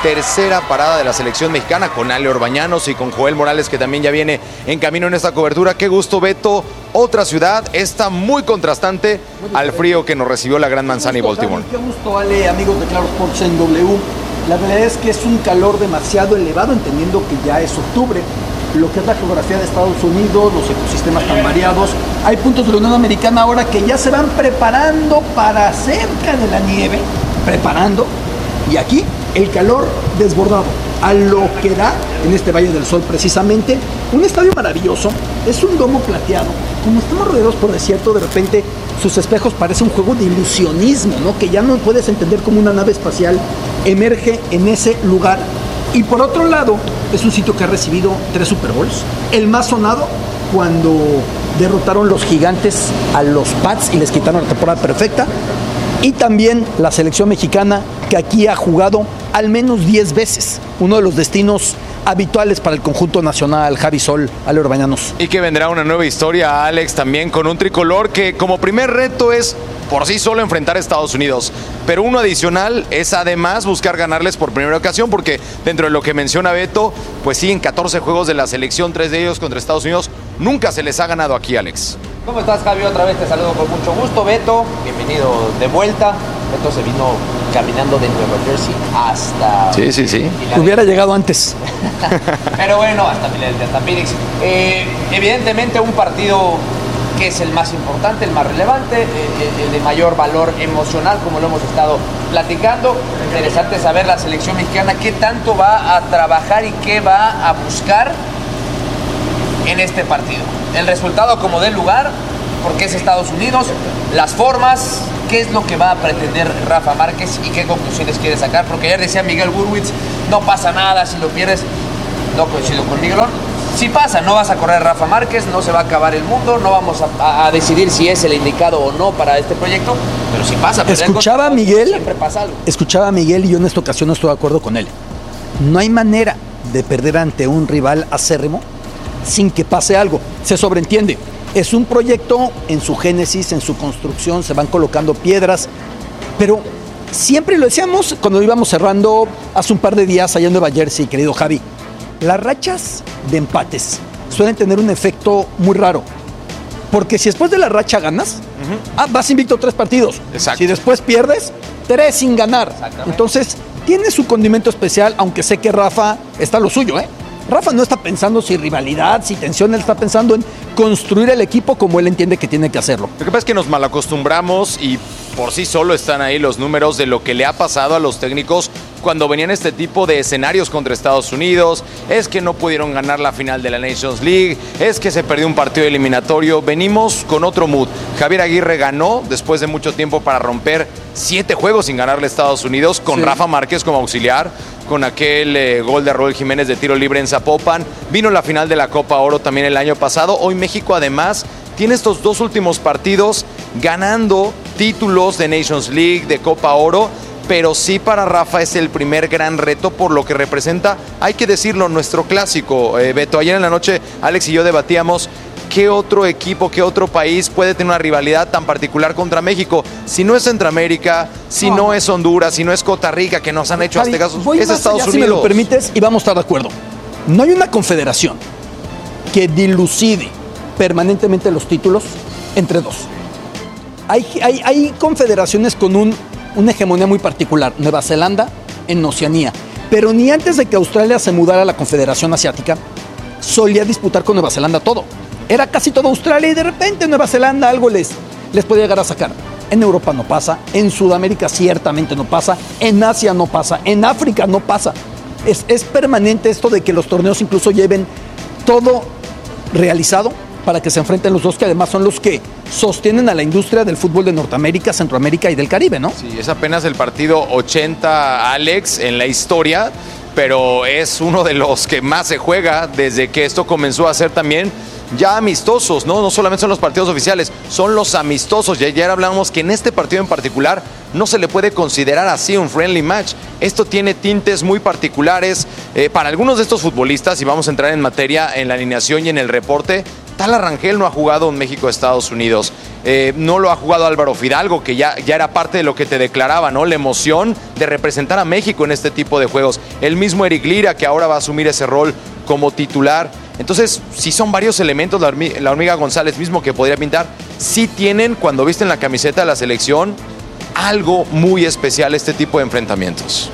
tercera parada de la selección mexicana con Ale Orbañanos y con Joel Morales, que también ya viene en camino en esta cobertura. Qué gusto, Beto. Otra ciudad, esta muy contrastante muy al frío que nos recibió la Gran Manzana y Baltimore. Qué gusto, Ale, amigos de Claro Sports en W. La verdad es que es un calor demasiado elevado, entendiendo que ya es octubre. Lo que es la geografía de Estados Unidos, los ecosistemas tan variados. Hay puntos de la Unión Americana ahora que ya se van preparando para cerca de la nieve, preparando. Y aquí el calor desbordado, a lo que da en este Valle del Sol precisamente. Un estadio maravilloso, es un domo plateado. Como estamos rodeados por desierto, de repente sus espejos parecen un juego de ilusionismo, ¿no? Que ya no puedes entender como una nave espacial emerge en ese lugar. Y por otro lado, es un sitio que ha recibido tres Super Bowls. El más sonado cuando derrotaron los Gigantes a los Pats y les quitaron la temporada perfecta. Y también la selección mexicana, que aquí ha jugado al menos diez veces. Uno de los destinos habituales para el conjunto nacional, Javi Sol, Ale Orbañanos. Y que vendrá una nueva historia, Alex, también con un tricolor que como primer reto es por sí solo enfrentar a Estados Unidos. Pero uno adicional es además buscar ganarles por primera ocasión, porque dentro de lo que menciona Beto, pues sí, en catorce juegos de la selección, tres de ellos contra Estados Unidos, nunca se les ha ganado aquí, Alex. ¿Cómo estás, Javi? Otra vez te saludo con mucho gusto, Beto. Bienvenido de vuelta. Beto se vino caminando de Nueva Jersey hasta... Sí, sí, sí. Hubiera llegado antes. Pero bueno, hasta, hasta Phoenix. Eh, evidentemente un partido que es el más importante, el más relevante, el, el de mayor valor emocional, como lo hemos estado platicando. Interesante saber la selección mexicana qué tanto va a trabajar y qué va a buscar en este partido. El resultado como del lugar, porque es Estados Unidos, las formas, qué es lo que va a pretender Rafa Márquez y qué conclusiones quiere sacar, porque ayer decía Miguel Burwitz, no pasa nada si lo pierdes. No coincido con Miguelón. Si pasa, no vas a correr Rafa Márquez, no se va a acabar el mundo, no vamos a, a decidir si es el indicado o no para este proyecto, pero si pasa, escuchaba a Miguel, siempre pasa algo. Escuchaba a Miguel y yo en esta ocasión no estoy de acuerdo con él. No hay manera de perder ante un rival acérrimo sin que pase algo. Se sobreentiende. Es un proyecto en su génesis, en su construcción, se van colocando piedras, pero siempre lo decíamos cuando íbamos cerrando hace un par de días allá en Nueva Jersey, querido Javi. Las rachas de empates suelen tener un efecto muy raro. Porque si después de la racha ganas, uh-huh. ah, vas invicto tres partidos. Exacto. Si después pierdes, tres sin ganar. Entonces, tiene su condimento especial, aunque sé que Rafa está lo suyo, ¿eh? Rafa no está pensando si rivalidad, si tensión, él está pensando en construir el equipo como él entiende que tiene que hacerlo. Lo que pasa es que nos malacostumbramos y por sí solo están ahí los números de lo que le ha pasado a los técnicos cuando venían este tipo de escenarios contra Estados Unidos. Es que no pudieron ganar la final de la Nations League, es que se perdió un partido eliminatorio. Venimos con otro mood. Javier Aguirre ganó después de mucho tiempo para romper siete juegos sin ganarle a Estados Unidos con sí. Rafa Márquez como auxiliar, con aquel eh, gol de Raúl Jiménez de tiro libre en Zapopan. Vino la final de la Copa Oro también el año pasado. Hoy México además tiene estos dos últimos partidos ganando títulos de Nations League, de Copa Oro, pero sí para Rafa es el primer gran reto por lo que representa, hay que decirlo, nuestro clásico. Eh, Beto, ayer en la noche Alex y yo debatíamos qué otro equipo, qué otro país puede tener una rivalidad tan particular contra México. Si no es Centroamérica, si no, no es Honduras, si no es Costa Rica, que nos han hecho Javi, aztecazos, es Estados allá, Unidos. Si me lo permites, y vamos a estar de acuerdo. No hay una confederación que dilucide permanentemente los títulos entre dos. Hay, hay, hay confederaciones con un, una hegemonía muy particular. Nueva Zelanda en Oceanía. Pero ni antes de que Australia se mudara a la Confederación Asiática, solía disputar con Nueva Zelanda todo. Era casi todo Australia y de repente Nueva Zelanda algo les, les podía llegar a sacar. En Europa no pasa, en Sudamérica ciertamente no pasa, en Asia no pasa, en África no pasa. Es, es permanente esto de que los torneos incluso lleven todo realizado para que se enfrenten los dos, que además son los que sostienen a la industria del fútbol de Norteamérica, Centroamérica y del Caribe, ¿no? Sí, es apenas el partido ochenta, Alex, en la historia, pero es uno de los que más se juega desde que esto comenzó a ser también ya amistosos, ¿no? No solamente son los partidos oficiales, son los amistosos. Y ayer hablamos que en este partido en particular no se le puede considerar así un friendly match. Esto tiene tintes muy particulares eh, para algunos de estos futbolistas, y vamos a entrar en materia en la alineación y en el reporte. Tala Rangel no ha jugado en México-Estados Unidos. Eh, no lo ha jugado Álvaro Fidalgo, que ya, ya era parte de lo que te declaraba, ¿no? La emoción de representar a México en este tipo de juegos. El mismo Eric Lira, que ahora va a asumir ese rol como titular. Entonces, sí son varios elementos, la, hormiga, la hormiga González mismo que podría pintar. Sí tienen, cuando visten la camiseta de la selección, algo muy especial este tipo de enfrentamientos.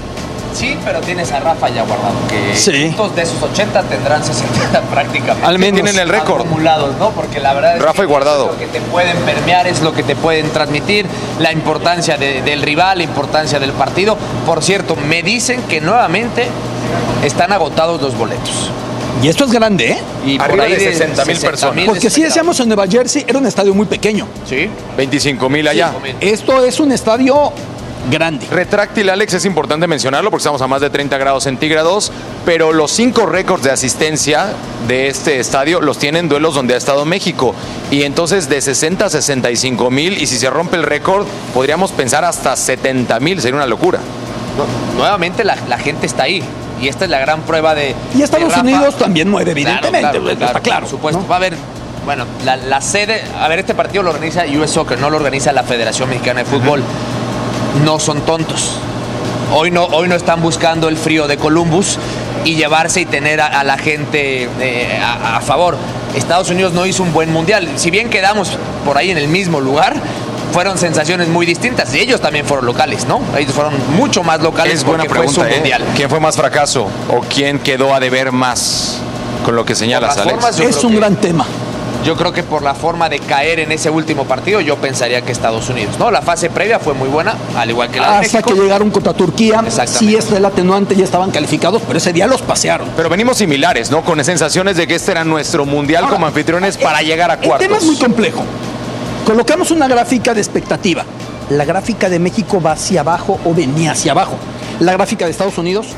Sí, pero tienes a Rafa ya guardado, que sí. Puntos de esos ochenta tendrán sesenta prácticamente. Al menos tienen el récord. Acumulados, ¿no? Porque la verdad es Rafa que y Guardado. Es lo que te pueden permear, es lo que te pueden transmitir, la importancia de, del rival, la importancia del partido. Por cierto, me dicen que nuevamente están agotados los boletos. Y esto es grande, ¿eh? Y arriba por ahí de sesenta mil personas. Porque si decíamos en Nueva Jersey, era un estadio muy pequeño. Sí. veinticinco mil allá. Esto es un estadio grande. Retráctil, Alex, es importante mencionarlo porque estamos a más de treinta grados centígrados, pero los cinco récords de asistencia de este estadio los tienen duelos donde ha estado México. Y entonces de sesenta a sesenta y cinco mil, y si se rompe el récord, podríamos pensar hasta setenta mil, sería una locura. No, nuevamente la, la gente está ahí. Y esta es la gran prueba de. Y Estados de Unidos también mueve, evidentemente. Claro, claro, está claro, claro. Por supuesto. ¿no? Va a haber. Bueno, la, la sede. A ver, este partido lo organiza U S Soccer, no lo organiza la Federación Mexicana de Fútbol. Uh-huh. No son tontos. Hoy no, hoy no están buscando el frío de Columbus y llevarse y tener a, a la gente eh, a, a favor. Estados Unidos no hizo un buen mundial. Si bien quedamos por ahí en el mismo lugar, fueron sensaciones muy distintas. Y ellos también fueron locales, ¿no? Ellos fueron mucho más locales. Es buena pregunta, fue su ¿eh? mundial. ¿Quién fue más fracaso o quién quedó a deber más con lo que señalas, Alex? Formas, es un que, gran tema. Yo creo que por la forma de caer en ese último partido, yo pensaría que Estados Unidos, ¿no? La fase previa fue muy buena, al igual que la de Hasta México. que llegaron contra Turquía, sí es el atenuante, ya estaban calificados, pero ese día los pasearon. Pero venimos similares, ¿no? Con sensaciones de que este era nuestro mundial Ahora, como anfitriones para el, llegar a cuartos. El tema es muy complejo. Colocamos una gráfica de expectativa. La gráfica de México va hacia abajo o venía hacia abajo. La gráfica de Estados Unidos,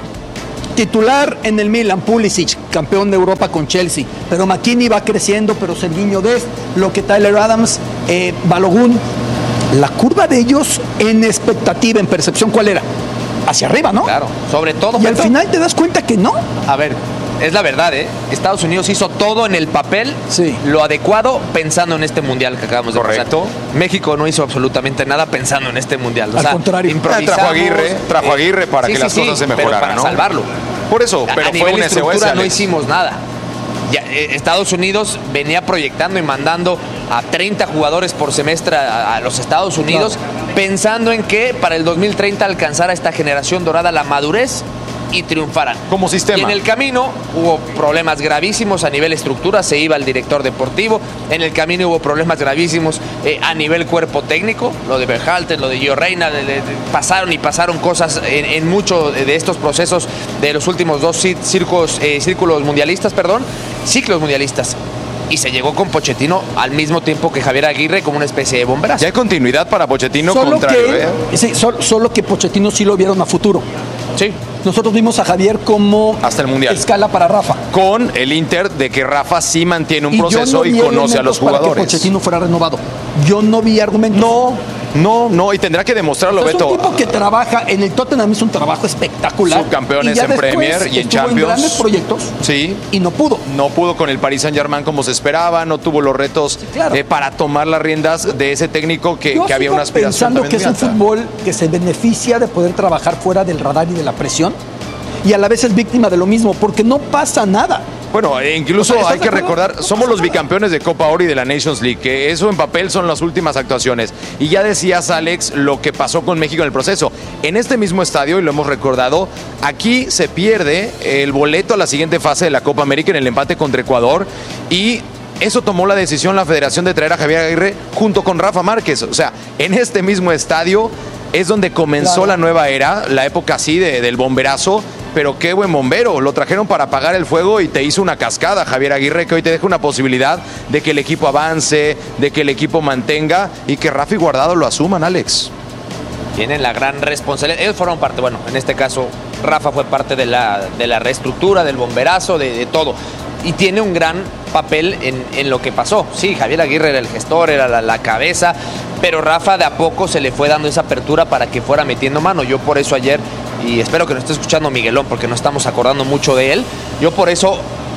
titular en el Milan, Pulisic, campeón de Europa con Chelsea. Pero McKinney va creciendo, pero Serginho Dest, lo que Tyler Adams, eh, Balogun. La curva de ellos en expectativa, en percepción, ¿cuál era? Hacia arriba, ¿no? Claro, sobre todo. Y al final te das cuenta que no. A ver, es la verdad, ¿eh? Estados Unidos hizo todo en el papel, sí. Lo adecuado pensando en este mundial que acabamos de Correcto. pasar. México no hizo absolutamente nada pensando en este mundial. O Al sea, contrario. improvisamos. Trajo a Aguirre, trajo a Aguirre para sí, que sí, las sí, cosas se pero mejoraran, para ¿no? salvarlo. Por eso, A- pero a fue nivel un de S O S, estructura no Alex. hicimos nada. Ya, eh, Estados Unidos venía proyectando y mandando a treinta jugadores por semestre a, a los Estados Unidos, claro, pensando en que para el dos mil treinta alcanzara esta generación dorada la madurez y triunfaran. Como sistema. Y en el camino hubo problemas gravísimos a nivel estructura, se iba el director deportivo, en el camino hubo problemas gravísimos eh, a nivel cuerpo técnico, lo de Berhalter, lo de Gio Reyna, de, de, de, pasaron y pasaron cosas en, en muchos de estos procesos de los últimos dos circos, eh, círculos mundialistas, perdón, ciclos mundialistas. Y se llegó con Pochettino al mismo tiempo que Javier Aguirre como una especie de bomberazo. Ya hay continuidad para Pochettino, solo contrario, que, ¿eh? Sí, solo, solo que Pochettino sí lo vieron a futuro. Sí. Nosotros vimos a Javier como hasta el mundial. Escala para Rafa. Con el Inter de que Rafa sí mantiene un y proceso yo no y conoce a los jugadores. Para que Pochettino fuera renovado. Yo no vi argumentos. No, no, no, y tendrá que demostrarlo, es Beto. Es un tipo que trabaja en el Tottenham, es un trabajo espectacular. Subcampeones en Premier y en Champions. En grandes proyectos. Sí. Y no pudo. No pudo con el Paris Saint-Germain como se esperaba, no tuvo los retos sí, claro. eh, para tomar las riendas de ese técnico que, que había una aspiración. Pensando que es un fútbol que se beneficia de poder trabajar fuera del radar y de la presión. Y a la vez es víctima de lo mismo, porque no pasa nada. Bueno, incluso o sea, hay que recordar, no somos los bicampeones de Copa Oro y de la Nations League, que eso en papel son las últimas actuaciones. Y ya decías, Alex, lo que pasó con México en el proceso. En este mismo estadio, y lo hemos recordado, aquí se pierde el boleto a la siguiente fase de la Copa América en el empate contra Ecuador y eso tomó la decisión la Federación de traer a Javier Aguirre junto con Rafa Márquez. O sea, en este mismo estadio es donde comenzó claro. la nueva era, la época así de, del bomberazo. Pero qué buen bombero, lo trajeron para apagar el fuego y te hizo una cascada, Javier Aguirre, que hoy te deja una posibilidad de que el equipo avance, de que el equipo mantenga y que Rafa y Guardado lo asuman, Alex. Tienen la gran responsabilidad, ellos fueron parte, bueno, en este caso Rafa fue parte de la, de la reestructura, del bomberazo, de, de todo. Y tiene un gran papel en, en lo que pasó. Sí, Javier Aguirre era el gestor, era la, la cabeza, pero Rafa de a poco se le fue dando esa apertura para que fuera metiendo mano. Yo por eso ayer, y espero que nos esté escuchando Miguelón, porque nos estamos acordando mucho de él, yo por eso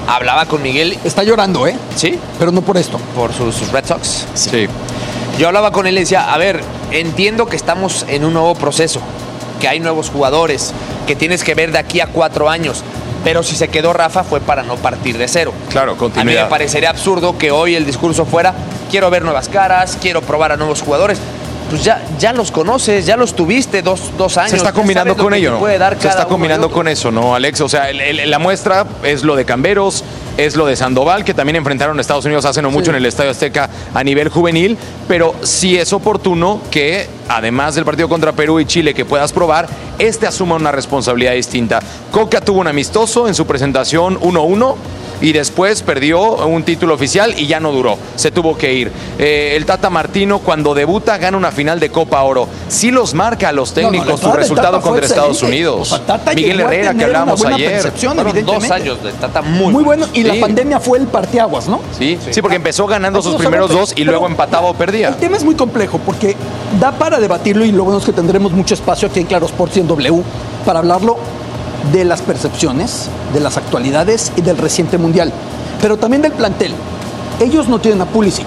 hablaba con Miguel. Está llorando, ¿eh? Sí. Pero no por esto. Por sus, sus Red Sox. Sí. Yo hablaba con él y le decía, a ver, entiendo que estamos en un nuevo proceso, que hay nuevos jugadores, que tienes que ver de aquí a cuatro años. Pero si se quedó Rafa fue para no partir de cero. Claro, continuidad. A mí me parecería absurdo que hoy el discurso fuera, quiero ver nuevas caras, quiero probar a nuevos jugadores. Pues ya, ya los conoces, ya los tuviste dos, dos años. Se está combinando con ello, ¿no? Puede dar Se está combinando con eso, ¿no, Alex? O sea, el, el, la muestra es lo de Camberos, es lo de Sandoval, que también enfrentaron a Estados Unidos hace no mucho sí. en el Estadio Azteca a nivel juvenil, pero sí es oportuno que, además del partido contra Perú y Chile que puedas probar, este asuma una responsabilidad distinta. Coca tuvo un amistoso en su presentación uno uno, y después perdió un título oficial y ya no duró, se tuvo que ir. Eh, el Tata Martino, cuando debuta, gana una final de Copa Oro. Sí los marca a los técnicos no, no, su resultado contra Estados Unidos. O sea, Miguel Herrera, que hablábamos ayer. Fueron dos años de Tata muy, muy bueno. Y sí. la pandemia fue el parteaguas, ¿no? Sí, sí, sí porque empezó ganando Eso sus primeros dos y luego empataba o perdía. El tema es muy complejo porque da para debatirlo y lo bueno es que tendremos mucho espacio aquí en Claro Sports y en W para hablarlo de las percepciones, de las actualidades y del reciente mundial, pero también del plantel. Ellos no tienen a Pulisic.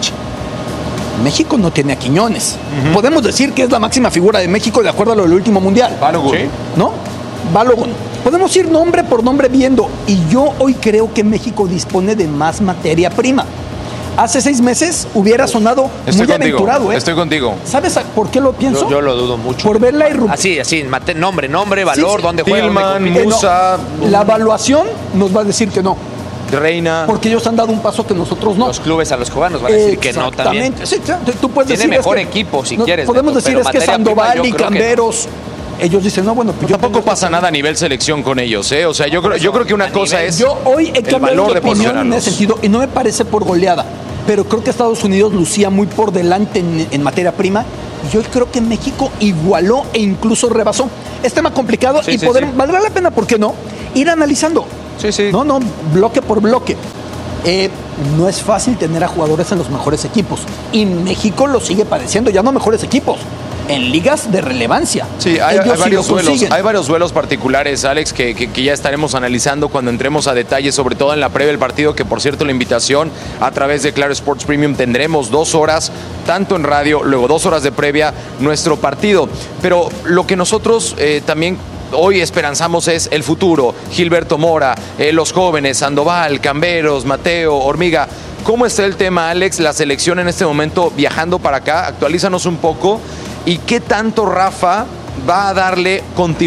México no tiene a Quiñones. Uh-huh. Podemos decir que es la máxima figura de México de acuerdo a lo del último mundial. Balogun. ¿Sí? ¿No? Balogun. Podemos ir nombre por nombre viendo, y yo hoy creo que México dispone de más materia prima. Hace seis meses hubiera sonado estoy muy contigo, aventurado, ¿eh? Estoy contigo. ¿Sabes por qué lo pienso? Yo, yo lo dudo mucho. Por ver la irrupción. Así, así, mate, nombre, nombre, valor, sí, sí. dónde juega, Tillman, dónde Musa. No, la evaluación nos va a decir que no. Reina. Porque ellos han dado un paso que nosotros no. Los clubes a los cubanos van a decir que no también. Sí, tú puedes Tiene decir mejor es que, equipo, si no, quieres. Podemos Beto, decir es que Sandoval y Camberos... Ellos dicen, no, bueno, pues yo tampoco pasa nada a nivel selección con ellos, ¿eh? O sea, yo creo, yo creo que una cosa nivel, es yo hoy he el valor de opinión en ese sentido, y no me parece por goleada, pero creo que Estados Unidos lucía muy por delante en, en materia prima, y hoy creo que México igualó e incluso rebasó. Es tema complicado sí, y sí, poder, sí. valdrá la pena, ¿por qué no? Ir analizando. Sí, sí. No, no, bloque por bloque. Eh, no es fácil tener a jugadores en los mejores equipos, y México lo sigue padeciendo, ya no mejores equipos. En ligas de relevancia. Sí, hay, hay, varios duelos, hay varios duelos particulares, Alex, que, que, que ya estaremos analizando cuando entremos a detalle, sobre todo en la previa del partido, que por cierto la invitación a través de Claro Sports Premium tendremos dos horas, tanto en radio, luego dos horas de previa, nuestro partido. Pero lo que nosotros eh, también hoy esperanzamos es el futuro. Gilberto Mora, eh, los jóvenes, Sandoval, Camberos, Mateo, Hormiga. ¿Cómo está el tema, Alex? La selección en este momento viajando para acá, actualízanos un poco. ¿Y qué tanto Rafa va a darle continuidad